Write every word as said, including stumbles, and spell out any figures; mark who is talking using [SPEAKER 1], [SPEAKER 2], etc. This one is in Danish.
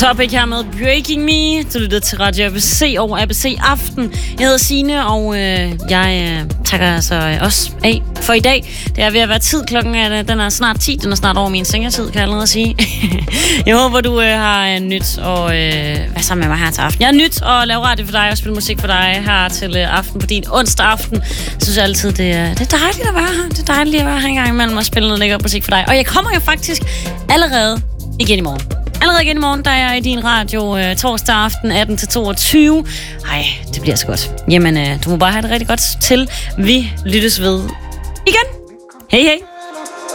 [SPEAKER 1] Topic her med Breaking Me. Du lytter til Radio A B C og A B C Aften. Jeg hedder Signe, og øh, jeg øh, takker altså også af for i dag. Det er ved at være tid. Klokken er, den er snart ti. Den er snart over min sengetid, kan jeg allerede sige. Jeg håber, du øh, har nyt og øh, hvad sammen med mig her til aften. Jeg har nyt at lave radio for dig og spille musik for dig her til øh, aften på din onsdag aften. Jeg synes altid, det er, det er dejligt at være her. Det er dejligt at være her en gang imellem og spille noget lækker musik for dig. Og jeg kommer jo faktisk allerede igen i morgen. Allerede igen i morgen, der er jeg i din radio øh, torsdag aften atten til toogtyve. Ej, det bliver så godt. Jamen, øh, du må bare have det rigtig godt til vi lyttes ved igen. Hej hej.